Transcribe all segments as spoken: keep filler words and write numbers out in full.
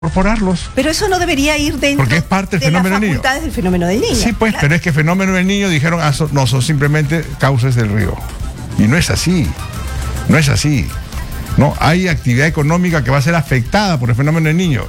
incorporarlos. Pero eso no debería ir dentro porque es parte del de fenómeno las del niño. facultades del fenómeno del niño. Sí, pues, claro. Pero es que el fenómeno del niño dijeron, ah, so, no, son simplemente causas del río. Y no es así. No es así. No, hay actividad económica que va a ser afectada por el fenómeno del niño.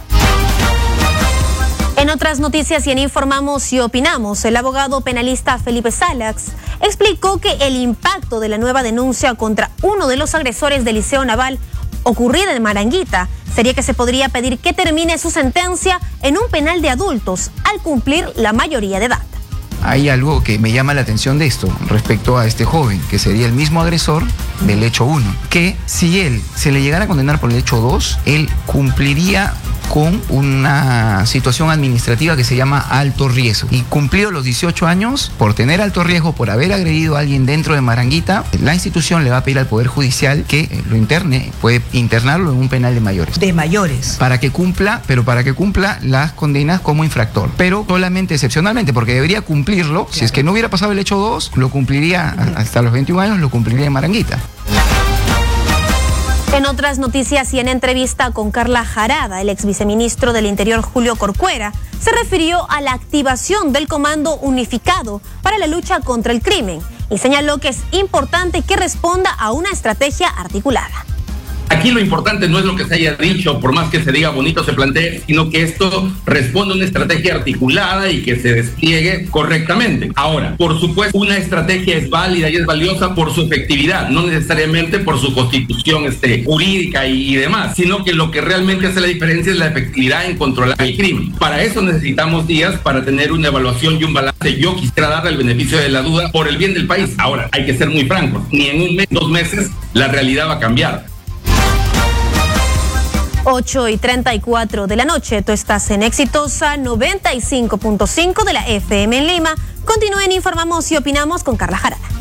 En otras noticias y en Informamos y Opinamos, el abogado penalista Felipe Salax explicó que el impacto de la nueva denuncia contra uno de los agresores del Liceo Naval ocurrida en Maranguita sería que se podría pedir que termine su sentencia en un penal de adultos al cumplir la mayoría de edad. Hay algo que me llama la atención de esto respecto a este joven, que sería el mismo agresor del hecho uno, que si él se le llegara a condenar por el hecho dos, él cumpliría con una situación administrativa que se llama alto riesgo. Y cumplido los dieciocho años, por tener alto riesgo, por haber agredido a alguien dentro de Maranguita, la institución le va a pedir al Poder Judicial que lo interne, puede internarlo en un penal de mayores. De mayores. Para que cumpla, pero para que cumpla las condenas como infractor. Pero solamente excepcionalmente, porque debería cumplirlo. Claro. Si es que no hubiera pasado el hecho dos, lo cumpliría uh-huh. hasta los veintiún años, lo cumpliría en Maranguita. En otras noticias y en entrevista con Carla Jarada, el ex viceministro del Interior Julio Corcuera se refirió a la activación del Comando Unificado para la lucha contra el crimen y señaló que es importante que responda a una estrategia articulada. Aquí lo importante no es lo que se haya dicho, por más que se diga bonito, se plantee, sino que esto responda a una estrategia articulada y que se despliegue correctamente. Ahora, por supuesto, una estrategia es válida y es valiosa por su efectividad, no necesariamente por su constitución este, jurídica y, y demás, sino que lo que realmente hace la diferencia es la efectividad en controlar el crimen. Para eso necesitamos días para tener una evaluación y un balance. Yo quisiera darle el beneficio de la duda por el bien del país. Ahora, hay que ser muy francos, ni en un mes, dos meses, la realidad va a cambiar. ocho y treinta y cuatro de la noche, tú estás en Exitosa noventa y cinco punto cinco de la F M en Lima. Continúen, Informamos y Opinamos con Carla Jarada.